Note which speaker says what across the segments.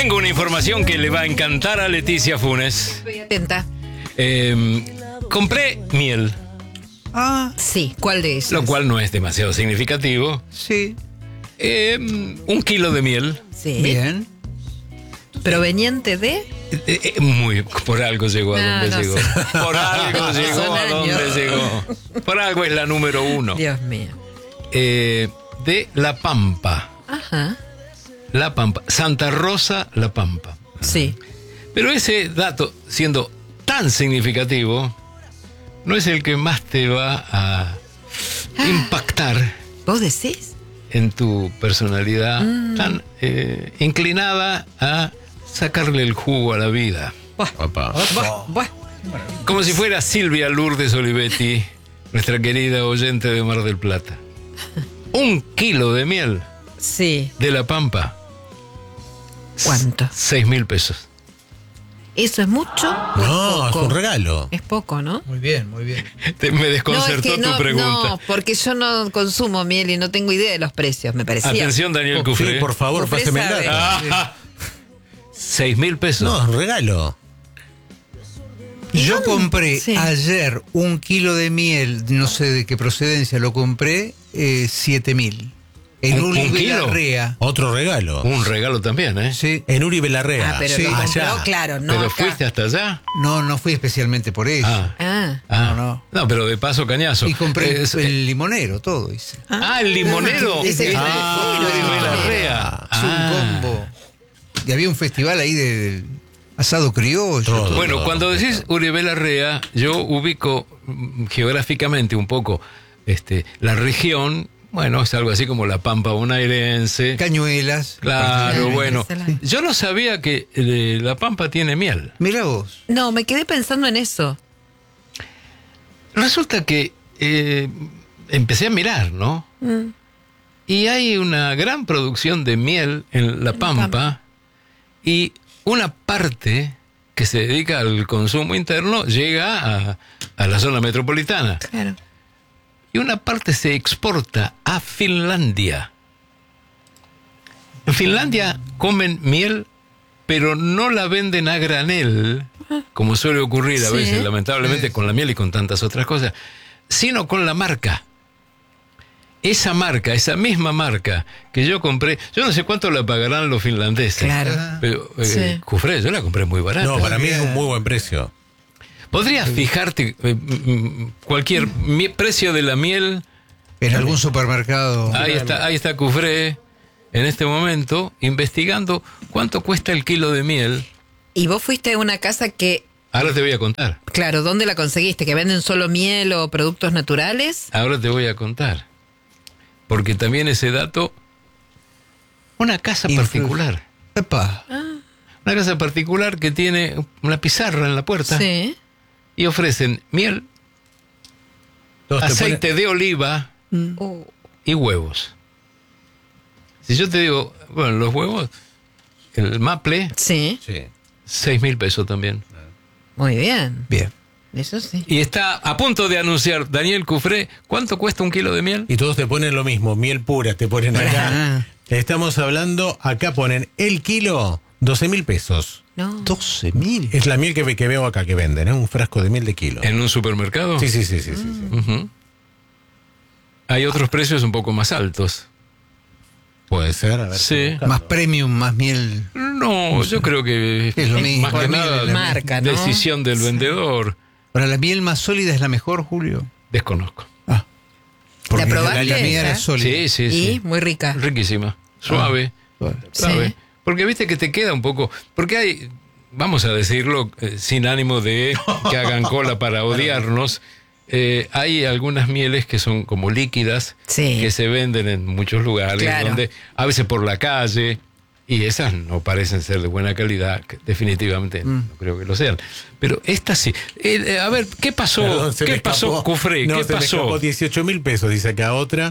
Speaker 1: Tengo una información que le va a encantar a Leticia Funes.
Speaker 2: Estoy atenta.
Speaker 1: Compré miel,
Speaker 2: Sí, ¿cuál de esos?
Speaker 1: lo cual no es demasiado significativo.
Speaker 3: Sí.
Speaker 1: 1 kilo de miel.
Speaker 2: Sí.
Speaker 3: Bien.
Speaker 2: ¿Proveniente de?
Speaker 1: Por algo llegó a donde
Speaker 2: no
Speaker 1: llegó.
Speaker 2: sé.
Speaker 1: Por algo llegó
Speaker 2: Son
Speaker 1: a donde
Speaker 2: años.
Speaker 1: llegó. Por algo es la número 1.
Speaker 2: Dios mío.
Speaker 1: De La Pampa.
Speaker 2: Ajá.
Speaker 1: La Pampa. Santa Rosa, La Pampa.
Speaker 2: Sí.
Speaker 1: Pero ese dato, siendo tan significativo, no es el que más te va a impactar
Speaker 2: ¿Vos decís?
Speaker 1: en tu personalidad tan inclinada a sacarle el jugo a la vida.
Speaker 4: Papá.
Speaker 2: Buah.
Speaker 1: Como si fuera Silvia Lourdes Olivetti, nuestra querida oyente de Mar del Plata. 1 kilo de miel
Speaker 2: Sí.
Speaker 1: de La Pampa.
Speaker 2: ¿Cuánto?
Speaker 1: 6.000 pesos.
Speaker 2: ¿Eso es mucho? ¿O
Speaker 4: No, es
Speaker 2: poco?
Speaker 4: un regalo.
Speaker 2: Es poco, ¿no?
Speaker 3: Muy bien, muy bien.
Speaker 1: Me desconcertó tu pregunta.
Speaker 2: No, porque yo no consumo miel y no tengo idea de los precios, me parecía.
Speaker 1: Atención, Daniel
Speaker 4: Sí,
Speaker 1: Cufré.
Speaker 4: por favor,
Speaker 2: Cufré
Speaker 4: páseme el
Speaker 2: sabe.
Speaker 4: dato.
Speaker 1: 6.000 pesos.
Speaker 4: No, es un regalo.
Speaker 3: Yo compré
Speaker 2: Sí.
Speaker 3: ayer 1 kilo de miel, no sé de qué procedencia lo compré, 7.000. En
Speaker 1: ¿Un
Speaker 3: Uribe
Speaker 1: kilo?
Speaker 3: Larrea.
Speaker 4: Otro regalo.
Speaker 1: Un regalo también, ¿eh?
Speaker 3: Sí.
Speaker 4: En Uribe Larrea.
Speaker 2: Ah, pero
Speaker 3: Sí,
Speaker 2: lo compró,
Speaker 4: allá.
Speaker 2: claro, no
Speaker 1: ¿Pero
Speaker 2: acá.
Speaker 1: fuiste hasta allá?
Speaker 3: No fui especialmente por eso.
Speaker 2: Ah,
Speaker 3: No.
Speaker 1: pero de paso cañazo.
Speaker 3: Y compré
Speaker 1: Es-
Speaker 3: el limonero, todo hice.
Speaker 1: el limonero.
Speaker 2: Ese es
Speaker 1: Uribe Larrea.
Speaker 3: Es un combo. Y había un festival ahí de asado criollo.
Speaker 4: Todo.
Speaker 1: Bueno, cuando decís Uribe Larrea, yo ubico geográficamente un poco la región. Bueno, es algo así como la Pampa bonaerense.
Speaker 3: Cañuelas.
Speaker 1: Claro,
Speaker 2: Sí.
Speaker 1: bueno.
Speaker 2: Sí.
Speaker 1: Yo no sabía que la Pampa tiene miel.
Speaker 3: Mira vos.
Speaker 2: No, me quedé pensando en eso.
Speaker 1: Resulta que empecé a mirar, ¿no? Y hay una gran producción de miel en La Pampa y una parte que se dedica al consumo interno llega a la zona metropolitana.
Speaker 2: Claro.
Speaker 1: Y una parte se exporta a Finlandia. En Finlandia comen miel, pero no la venden a granel, como suele ocurrir a
Speaker 2: Sí.
Speaker 1: veces, lamentablemente,
Speaker 3: Sí.
Speaker 1: con la miel y con tantas otras cosas, sino con la marca. Esa marca, esa misma marca que yo compré, yo no sé cuánto la pagarán los finlandeses.
Speaker 2: Claro.
Speaker 1: Pero,
Speaker 2: Sí.
Speaker 1: Cufré, yo la compré muy barata.
Speaker 4: No, para mí es un muy buen precio.
Speaker 1: ¿Podrías fijarte cualquier precio de la miel?
Speaker 3: En algún supermercado.
Speaker 1: Ahí está Cufré en este momento investigando cuánto cuesta el kilo de miel.
Speaker 2: Y vos fuiste a una casa que,
Speaker 1: Ahora te voy a contar.
Speaker 2: claro, ¿dónde la conseguiste? ¿Que venden solo miel o productos naturales?
Speaker 1: Ahora te voy a contar. Porque también ese dato, una casa particular.
Speaker 3: Epa.
Speaker 1: Una casa particular que tiene una pizarra en la puerta
Speaker 2: Sí.
Speaker 1: y ofrecen miel,
Speaker 4: Todos te
Speaker 1: aceite de oliva
Speaker 2: Oh,
Speaker 1: y huevos. Si yo te digo, bueno, los huevos, el maple,
Speaker 2: sí,
Speaker 4: ponen-
Speaker 1: 6.000 pesos también.
Speaker 2: muy bien.
Speaker 3: Bien.
Speaker 2: Eso sí.
Speaker 1: Y está a punto de anunciar Daniel Cufré, ¿cuánto cuesta un kilo de miel?
Speaker 4: Y todos te ponen lo mismo, miel pura te ponen acá.
Speaker 3: Ah.
Speaker 4: Estamos hablando, acá ponen el kilo, 12.000 pesos.
Speaker 2: No.
Speaker 3: 12.000.
Speaker 4: Es la miel que veo acá que venden, ¿eh? Un frasco de miel de kilo.
Speaker 1: ¿En un supermercado?
Speaker 4: Sí.
Speaker 1: Ujú. Hay otros precios un poco más altos.
Speaker 4: Puede ser, a ver.
Speaker 1: Sí.
Speaker 3: Más premium, más miel.
Speaker 1: No, yo creo que
Speaker 3: Es lo mismo.
Speaker 1: más que
Speaker 3: Por miel
Speaker 1: nada
Speaker 3: es la
Speaker 2: marca, ¿no?
Speaker 1: decisión del vendedor.
Speaker 3: Para la miel más sólida es la mejor, Julio.
Speaker 1: Desconozco.
Speaker 3: Porque
Speaker 2: ¿La probaste
Speaker 3: la mía
Speaker 2: esa?
Speaker 3: era sólida.
Speaker 1: Sí, sí,
Speaker 2: Y
Speaker 1: sí.
Speaker 2: muy rica.
Speaker 1: Riquísima. Suave.
Speaker 3: Bueno.
Speaker 1: Suave.
Speaker 2: Sí.
Speaker 1: Porque viste que te queda un poco. Porque hay, vamos a decirlo sin ánimo de que hagan cola para odiarnos. Hay algunas mieles que son como líquidas,
Speaker 2: Sí.
Speaker 1: que se venden en muchos lugares,
Speaker 2: Claro.
Speaker 1: donde a veces por la calle, y esas no parecen ser de buena calidad, que definitivamente no creo que lo sean. Pero estas sí. A ver, ¿qué pasó?
Speaker 4: Perdón, se
Speaker 1: ¿Qué
Speaker 4: me
Speaker 1: pasó,
Speaker 4: escapó.
Speaker 1: Cufré?
Speaker 4: No,
Speaker 1: ¿Qué
Speaker 4: se me
Speaker 1: pasó?
Speaker 4: escapó 18.000 pesos, dice acá otra.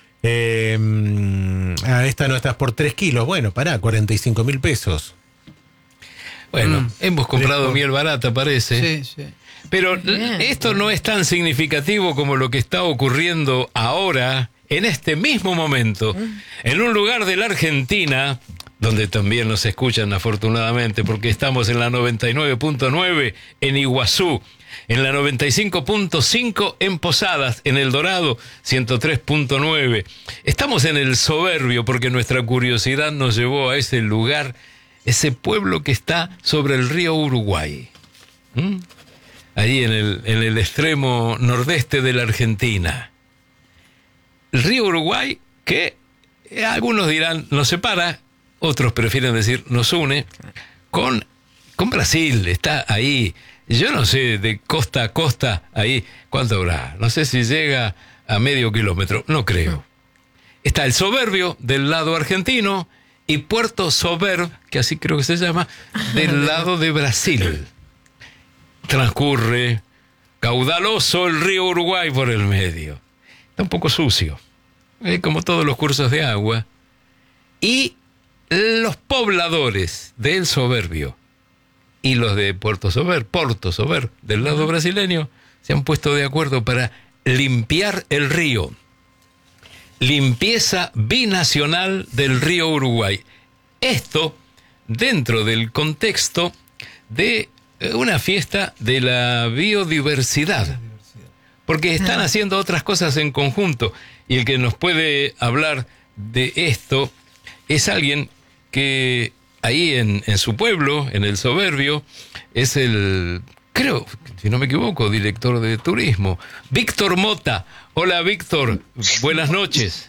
Speaker 4: Esta no estás por 3 kilos. Bueno, pará, 45.000 pesos.
Speaker 1: Bueno, hemos comprado miel barata, parece.
Speaker 3: Sí, sí.
Speaker 1: Pero
Speaker 2: Bien.
Speaker 1: esto no es tan significativo como lo que está ocurriendo ahora, en este mismo momento, en un lugar de la Argentina donde también nos escuchan afortunadamente, porque estamos en la 99.9 en Iguazú, en la 95.5 en Posadas, en El Dorado, 103.9. Estamos en el Soberbio porque nuestra curiosidad nos llevó a ese lugar, ese pueblo que está sobre el río Uruguay. Ahí en el extremo nordeste de la Argentina. El río Uruguay, que algunos dirán nos separa, otros prefieren decir nos une, con Brasil, está ahí. Yo no sé, de costa a costa, ahí, ¿cuánto habrá? No sé si llega a medio kilómetro, no creo. Está el Soberbio del lado argentino y Puerto Sober, que así creo que se llama, del lado de Brasil. Transcurre caudaloso el río Uruguay por el medio. Está un poco sucio, como todos los cursos de agua. Y los pobladores del Soberbio y los de Porto Sober, del lado brasileño, se han puesto de acuerdo para limpiar el río. Limpieza binacional del río Uruguay. Esto dentro del contexto de una fiesta de la biodiversidad. Porque están haciendo otras cosas en conjunto. Y el que nos puede hablar de esto es alguien que ahí en su pueblo, en el Soberbio, es el, creo, si no me equivoco, director de turismo, Víctor Mota. Hola, Víctor, buenas noches.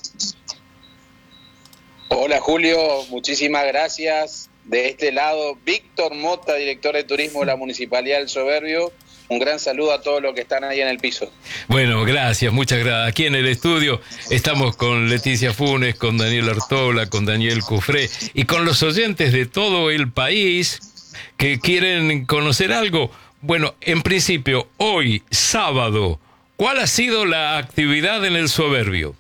Speaker 5: Hola, Julio, muchísimas gracias. De este lado, Víctor Mota, director de turismo de la Municipalidad del Soberbio. Un gran saludo a todos los que están ahí en el piso.
Speaker 1: Bueno, gracias, muchas gracias. Aquí en el estudio estamos con Leticia Funes, con Daniel Artola, con Daniel Cufré y con los oyentes de todo el país que quieren conocer algo. Bueno, en principio, hoy, sábado, ¿cuál ha sido la actividad en el Soberbio?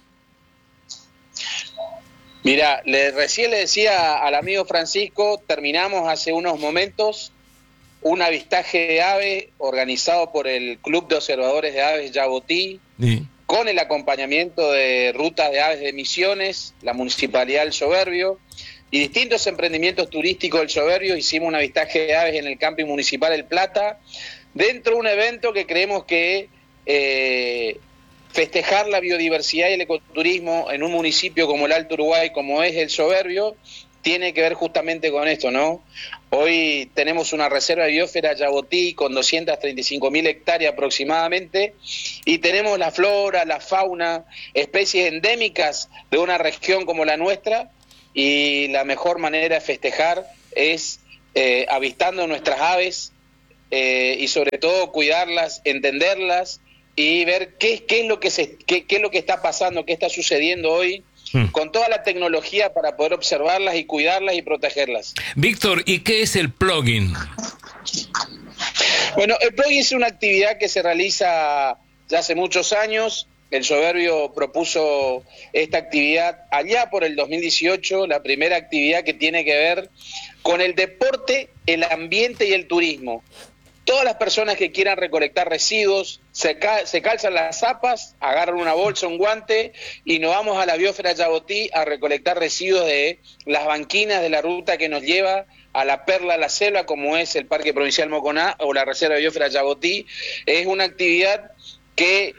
Speaker 5: Mira, recién le decía al amigo Francisco, terminamos hace unos momentos un avistaje de aves organizado por el Club de Observadores de Aves Yabotí, sí, con el acompañamiento de Rutas de Aves de Misiones, la Municipalidad del Soberbio y distintos emprendimientos turísticos del Soberbio. Hicimos un avistaje de aves en el Camping Municipal El Plata, dentro de un evento que creemos que festejar la biodiversidad y el ecoturismo en un municipio como el Alto Uruguay, como es el Soberbio, tiene que ver justamente con esto, ¿no? Hoy tenemos una reserva de biosfera Yabotí con 235.000 hectáreas aproximadamente y tenemos la flora, la fauna, especies endémicas de una región como la nuestra, y la mejor manera de festejar es avistando nuestras aves y sobre todo cuidarlas, entenderlas y ver qué es lo que está pasando, qué está sucediendo hoy con toda la tecnología para poder observarlas y cuidarlas y protegerlas.
Speaker 1: Víctor, ¿y qué es el plugin?
Speaker 5: Bueno, el plugin es una actividad que se realiza ya hace muchos años. El Soberbio propuso esta actividad allá por el 2018, la primera actividad que tiene que ver con el deporte, el ambiente y el turismo. Todas las personas que quieran recolectar residuos, se calzan las zapas, agarran una bolsa, un guante y nos vamos a la biosfera Yabotí a recolectar residuos de las banquinas de la ruta que nos lleva a la perla de la selva, como es el Parque Provincial Moconá o la Reserva de Biosfera Yabotí. Es una actividad que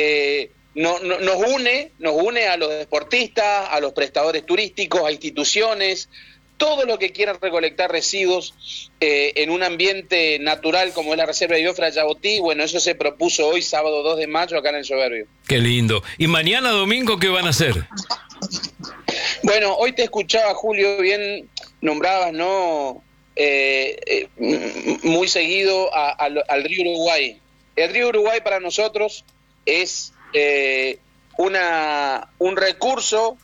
Speaker 5: nos une a los deportistas, a los prestadores turísticos, a instituciones, todo lo que quieran recolectar residuos en un ambiente natural como es la Reserva de Biosfera Yabotí. Bueno, eso se propuso hoy, sábado 2 de mayo, acá en el Soberbio.
Speaker 1: Qué lindo. ¿Y mañana domingo qué van a hacer?
Speaker 5: Bueno, hoy te escuchaba, Julio, bien nombrabas, ¿no? Muy seguido al río Uruguay. El río Uruguay para nosotros es un recurso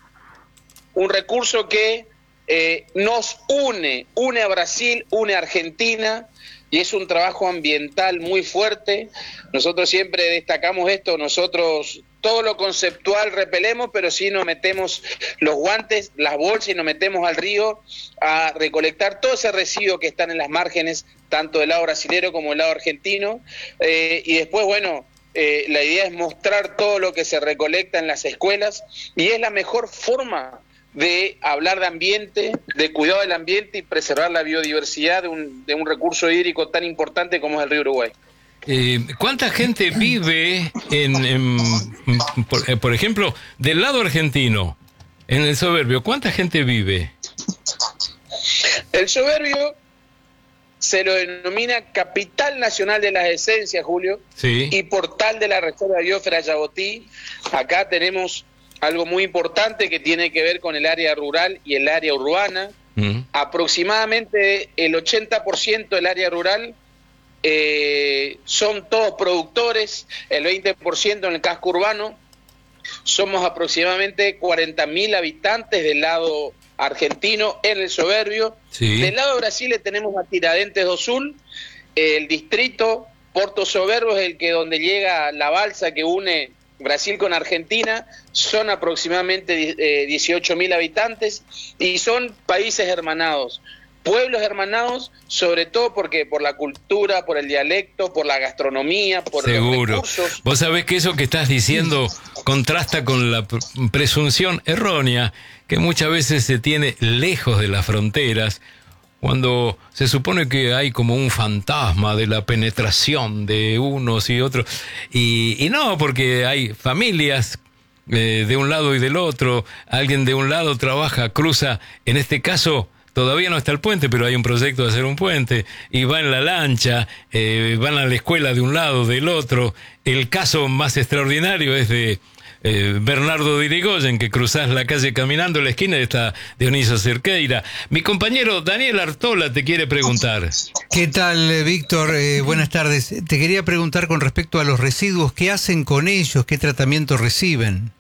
Speaker 5: que nos une a Brasil, une a Argentina, y es un trabajo ambiental muy fuerte. Nosotros siempre destacamos esto, nosotros todo lo conceptual repelemos, pero sí nos metemos los guantes, las bolsas y nos metemos al río a recolectar todo ese residuo que están en las márgenes, tanto del lado brasilero como del lado argentino, y después, bueno, la idea es mostrar todo lo que se recolecta en las escuelas, y es la mejor forma de hablar de ambiente, de cuidado del ambiente y preservar la biodiversidad de un recurso hídrico tan importante como es el río Uruguay.
Speaker 1: ¿Cuánta gente vive por ejemplo, del lado argentino, en el Soberbio? ¿Cuánta gente vive?
Speaker 5: El Soberbio se lo denomina Capital Nacional de las Esencias, Julio,
Speaker 1: Sí.
Speaker 5: y portal de la Reserva Biosfera Yabotí. Acá tenemos algo muy importante que tiene que ver con el área rural y el área urbana. Aproximadamente el 80% del área rural son todos productores, el 20% en el casco urbano. Somos aproximadamente 40.000 habitantes del lado argentino en el Soberbio.
Speaker 1: Sí.
Speaker 5: Del lado de Brasil tenemos a Tiradentes do Sul, el distrito Porto Soberbo es el que donde llega la balsa que une Brasil con Argentina, son aproximadamente 18.000 habitantes y son países hermanados, pueblos hermanados, sobre todo porque por la cultura, por el dialecto, por la gastronomía, por
Speaker 1: Seguro.
Speaker 5: los recursos.
Speaker 1: Vos sabés que eso que estás diciendo contrasta con la presunción errónea que muchas veces se tiene lejos de las fronteras, cuando se supone que hay como un fantasma de la penetración de unos y otros, y no, porque hay familias de un lado y del otro, alguien de un lado trabaja, cruza, en este caso todavía no está el puente, pero hay un proyecto de hacer un puente, y va en la lancha, van a la escuela de un lado, del otro. El caso más extraordinario es de Bernardo de Irigoyen, que cruzás la calle caminando, la esquina está Dioniso Cerqueira. Mi compañero Daniel Artola te quiere preguntar.
Speaker 3: ¿Qué tal, Víctor? Buenas tardes. Te quería preguntar con respecto a los residuos, ¿qué hacen con ellos? ¿Qué tratamiento reciben?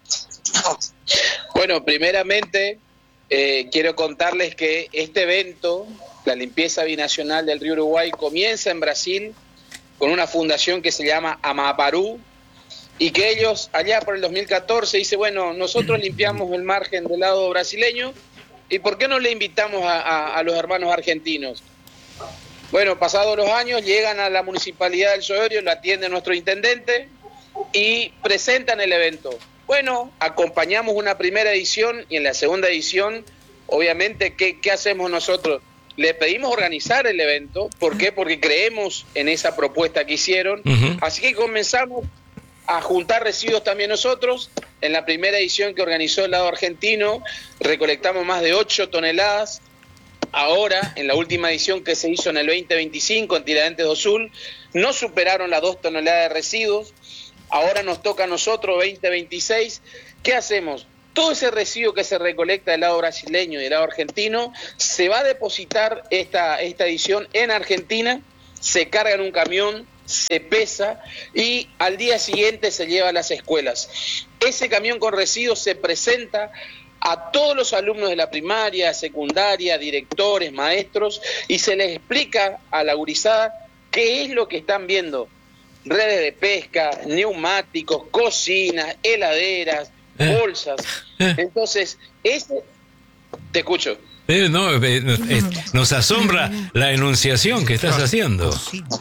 Speaker 5: Bueno, primeramente quiero contarles que este evento, la limpieza binacional del río Uruguay, comienza en Brasil con una fundación que se llama Amaparú, y que ellos allá por el 2014 dice, bueno, nosotros limpiamos el margen del lado brasileño, ¿y por qué no le invitamos a los hermanos argentinos? Bueno, pasados los años llegan a la municipalidad del Soberbio, lo atiende nuestro intendente y presentan el evento. Bueno, acompañamos una primera edición y en la segunda edición, obviamente, ¿qué hacemos nosotros? Le pedimos organizar el evento. ¿Por qué? Porque creemos en esa propuesta que hicieron. Así que comenzamos a juntar residuos también nosotros. En la primera edición que organizó el lado argentino, recolectamos más de 8 toneladas. Ahora, en la última edición que se hizo en el 2025, en Tiradentes do Sul, no superaron las 2 toneladas de residuos. Ahora nos toca a nosotros, 2026. ¿Qué hacemos? Todo ese residuo que se recolecta del lado brasileño y del lado argentino, se va a depositar esta edición en Argentina, se carga en un camión, se pesa y al día siguiente se lleva a las escuelas. Ese camión con residuos se presenta a todos los alumnos de la primaria, secundaria, directores, maestros, y se les explica a la gurizada qué es lo que están viendo. Redes de pesca, neumáticos, cocinas, heladeras, bolsas. Entonces, te escucho.
Speaker 1: Nos asombra la enunciación que estás haciendo.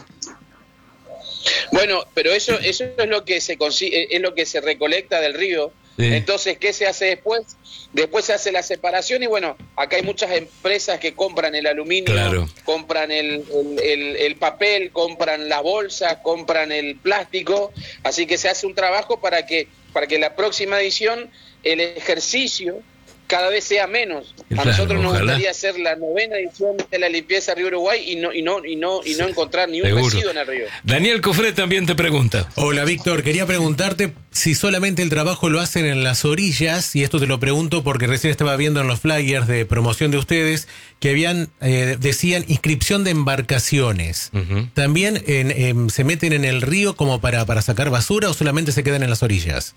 Speaker 5: Bueno, pero eso es lo que se consigue, es lo que se recolecta del río. Sí. Entonces, ¿qué se hace después? Después se hace la separación y bueno, acá hay muchas empresas que compran el aluminio, claro, compran el papel, compran las bolsas, compran el plástico, así que se hace un trabajo para que la próxima edición el ejercicio cada vez sea menos. A nosotros nos gustaría hacer la 9ª edición de la limpieza Río Uruguay y no encontrar ni un residuo en el río.
Speaker 1: Daniel Cofré también te pregunta.
Speaker 4: Hola, Víctor, quería preguntarte si solamente el trabajo lo hacen en las orillas, y esto te lo pregunto porque recién estaba viendo en los flyers de promoción de ustedes que decían inscripción de embarcaciones. ¿También se meten en el río como para sacar basura o solamente se quedan en las orillas?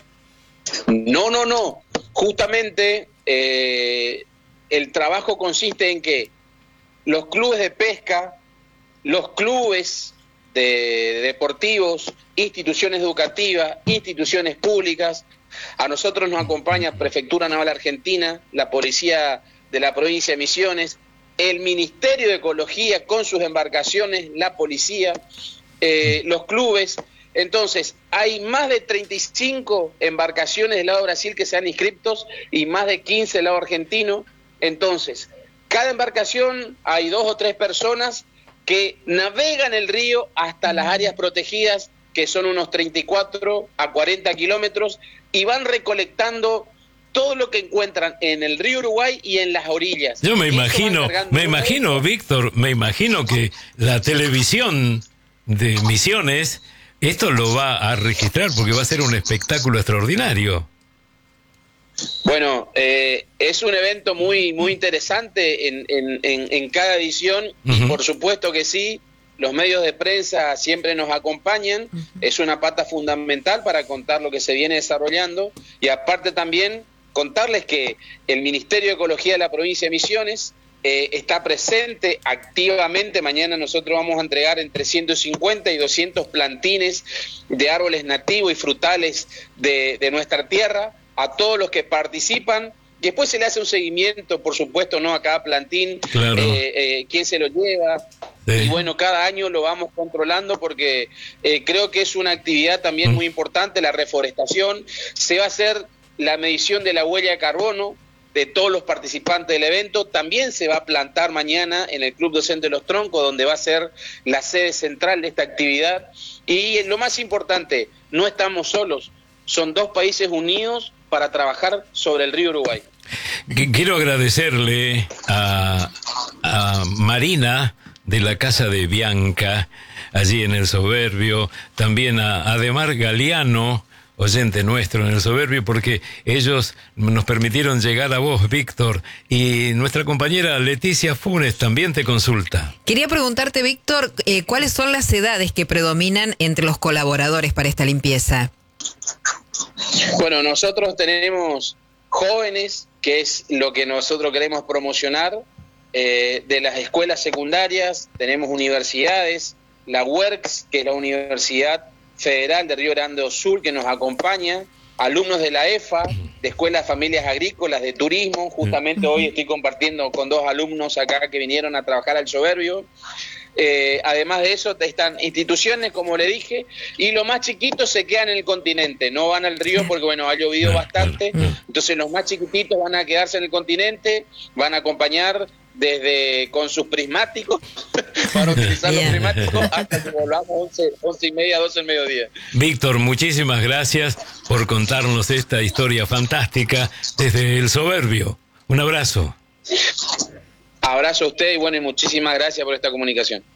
Speaker 5: No. Justamente el trabajo consiste en que los clubes de pesca, los clubes deportivos, instituciones educativas, instituciones públicas, a nosotros nos acompaña Prefectura Naval Argentina, la Policía de la Provincia de Misiones, el Ministerio de Ecología con sus embarcaciones, la Policía, los clubes. Entonces, hay más de 35 embarcaciones del lado de Brasil que se han inscrito y más de 15 del lado argentino. Entonces, cada embarcación hay 2 o 3 personas que navegan el río hasta las áreas protegidas, que son unos 34 a 40 kilómetros, y van recolectando todo lo que encuentran en el río Uruguay y en las orillas.
Speaker 1: Yo me imagino, Víctor, me imagino que la televisión de Misiones esto lo va a registrar porque va a ser un espectáculo extraordinario.
Speaker 5: Bueno, es un evento muy interesante en cada edición, y por supuesto que sí, los medios de prensa siempre nos acompañan, es una pata fundamental para contar lo que se viene desarrollando, y aparte también contarles que el Ministerio de Ecología de la provincia de Misiones está presente activamente. Mañana nosotros vamos a entregar entre 150 y 200 plantines de árboles nativos y frutales de nuestra tierra a todos los que participan. Después se le hace un seguimiento, por supuesto, ¿no? A cada plantín,
Speaker 1: claro.
Speaker 5: Quién se lo lleva. Sí. Y bueno, cada año lo vamos controlando porque creo que es una actividad también muy importante, la reforestación. Se va a hacer la medición de la huella de carbono de todos los participantes del evento. También se va a plantar mañana en el Club Docente de los Troncos, donde va a ser la sede central de esta actividad. Y lo más importante, no estamos solos, son 2 países unidos para trabajar sobre el río Uruguay.
Speaker 1: Quiero agradecerle a Marina de la Casa de Bianca, allí en El Soberbio, también a Ademar Galeano, oyente nuestro en El Soberbio, porque ellos nos permitieron llegar a vos, Víctor, y nuestra compañera Leticia Funes también te consulta.
Speaker 2: Quería preguntarte, Víctor, ¿cuáles son las edades que predominan entre los colaboradores para esta limpieza?
Speaker 5: Bueno, nosotros tenemos jóvenes, que es lo que nosotros queremos promocionar, de las escuelas secundarias, tenemos universidades, la UERCS, que es la Universidad Federal de Río Grande do Sul, que nos acompaña, alumnos de la EFA, de Escuelas Familias Agrícolas, de Turismo. Justamente hoy estoy compartiendo con 2 alumnos acá que vinieron a trabajar al Soberbio. Además de eso, están instituciones, como le dije, y los más chiquitos se quedan en el continente, no van al río porque, bueno, ha llovido bastante. Entonces los más chiquititos van a quedarse en el continente, van a acompañar desde con sus prismáticos para utilizar los prismáticos hasta que volvamos 11:30, 12 del mediodía.
Speaker 1: Víctor, muchísimas gracias por contarnos esta historia fantástica desde El Soberbio. Un abrazo.
Speaker 5: Abrazo a usted y bueno, y muchísimas gracias por esta comunicación.